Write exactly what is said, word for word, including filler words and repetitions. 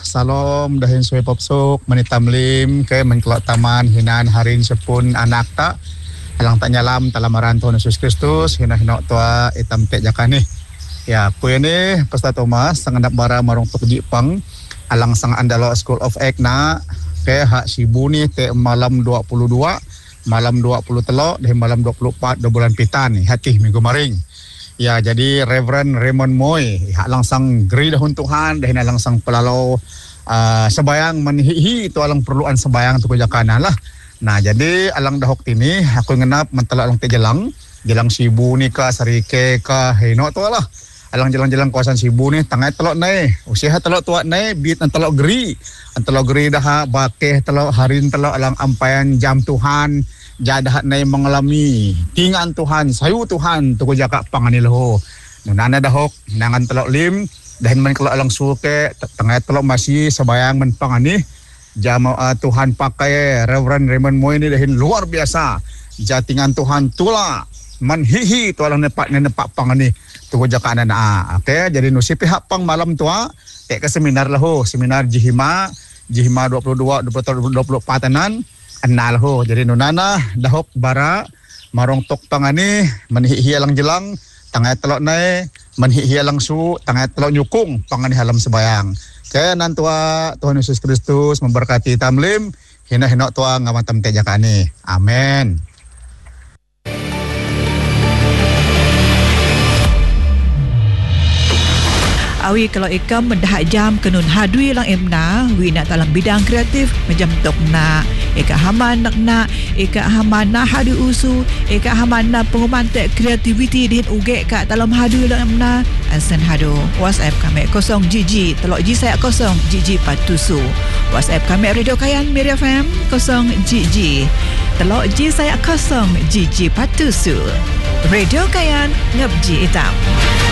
Salam dahin suai popsuk manitamlim ke menkelok taman hinan harin sepun anak tak alang tak nyalam talamaran Tuhan Yesus Kristus hina hina tua itam tek jakani. Ya, ku ini Pastor Thomas sangat bara marong tok Jipang alang sang Andalo School of Ekna ke hak sibuni te malam dua puluh dua malam dua puluh tiga dan malam dua puluh empat do bulan pitan hati minggu maring. Ya, jadi Reverend Raymond Moy hak langsang geri dahun Tuhan dah langsang pelalau uh, sebayang menihi itu alang perluan sebayang tu kejakana lah. Nah, jadi alang dahok ini aku ngenap mentelak alang te jelang jelang sibu ni ka sarike ka heno tu lah. Alang jelang-jelang kawasan sibu ni tangai telok nai usia telok tuak nai bit telok geri telok geri dah bakeh telok harin telok alang ampayan jam Tuhan jadah nai mengalami tingan Tuhan sayu Tuhan tu jaka pangani leho nunana dahok nangan telok lim dahin men kelok alang suke tengah telok masih sebayang men pangani jam uh, Tuhan pakai Reverend Raymond Moy ni dahin luar biasa jatingan Tuhan tula manhihi tu alang nepak nepak pangani tu jaka anak okey jadi nusi pihak pang malam tua tek ke seminar leho seminar Jihima Jihima dua puluh dua dua puluh empat tanan anal ho jadi nunana dahok bara marong tok pangani menhihi alang jelang tangai telok nai menhihi alang su tangai telok nyukung pangani halam sebayang ke nantua Tuhan Yesus Kristus memberkati tamlim hina-hina tua ngamatam te jakani amin. Awi kalau ikam mendah jam kenun hadui lang emna wi nak dalam bidang kreatif macam tok na eka haman nak na eka haman na hadu usu eka haman na pengumantek kreativiti dihin uge kat dalam hadu lang emna asen hadu WhatsApp kami kosong G G telok G saya kosong G G patusu WhatsApp kami Radio Kayan Miri F M kosong G G telok G saya kosong G G patusu Radio Kayan ngabji hitam.